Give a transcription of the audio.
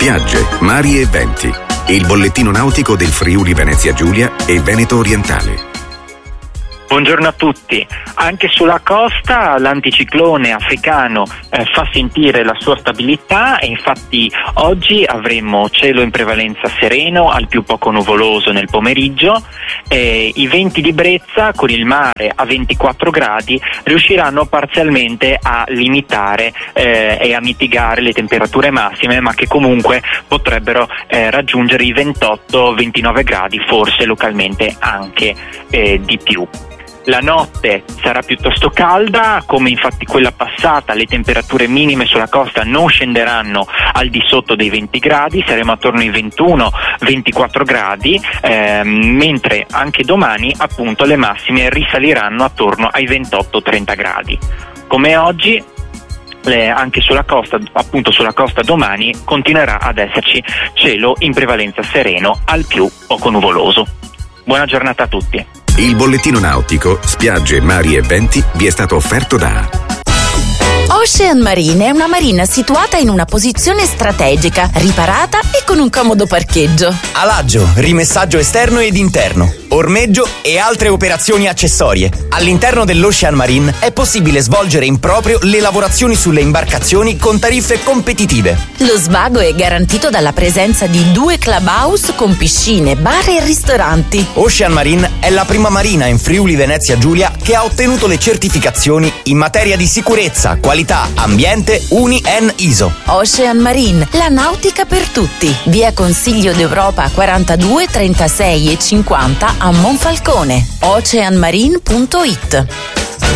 spiagge, mari e venti. Il bollettino nautico del Friuli Venezia Giulia e Veneto Orientale. Buongiorno a tutti. Anche sulla costa l'anticiclone africano fa sentire la sua stabilità e infatti oggi avremo cielo in prevalenza sereno, al più poco nuvoloso nel pomeriggio. I venti di brezza con il mare a 24 gradi riusciranno parzialmente a limitare e a mitigare le temperature massime, ma che comunque potrebbero raggiungere i 28-29 gradi, forse localmente anche di più. La notte sarà piuttosto calda, come infatti quella passata. Le temperature minime sulla costa non scenderanno al di sotto dei 20 gradi, saremo attorno ai 21-24 gradi, mentre anche domani appunto le massime risaliranno attorno ai 28-30 gradi. Come oggi, anche sulla costa, appunto sulla costa domani continuerà ad esserci cielo in prevalenza sereno, al più poco nuvoloso. Buona giornata a tutti. Il bollettino nautico, spiagge, mari e venti vi è stato offerto da Ocean Marine è una marina situata in una posizione strategica, riparata e con un comodo parcheggio. Alaggio, rimessaggio esterno ed interno, ormeggio e altre operazioni accessorie. All'interno dell'Ocean Marine è possibile svolgere in proprio le lavorazioni sulle imbarcazioni con tariffe competitive. Lo svago è garantito dalla presenza di 2 clubhouse con piscine, bar e ristoranti. Ocean Marine è la prima marina in Friuli Venezia Giulia che ha ottenuto le certificazioni in materia di sicurezza, qualità, ambiente UNI-EN ISO. Ocean Marine, la nautica per tutti. Via Consiglio d'Europa 42, 36 e 50 a Monfalcone. oceanmarine.it.